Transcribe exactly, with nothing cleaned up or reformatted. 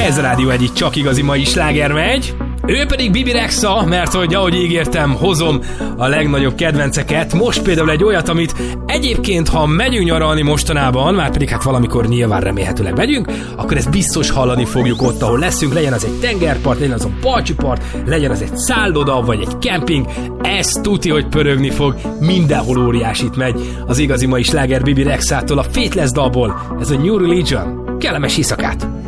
Ez a Rádió egyik csak igazi mai sláger megy. Ő pedig Bibi Rexha, mert hogy ahogy ígértem, hozom a legnagyobb kedvenceket. Most például egy olyat, amit egyébként, ha megyünk nyaralni mostanában, már pedig hát valamikor nyilván remélhetőleg megyünk, akkor ezt biztos hallani fogjuk ott, ahol leszünk, legyen az egy tengerpart, legyen az a Balcsi-part, legyen az egy szálloda, vagy egy kemping. Ez tuti, hogy pörögni fog, mindenhol óriásit megy az igazi mai sláger Bibi Rexhától, a Faithless dalból. Ez a New Religion. Kellemes éjszakát!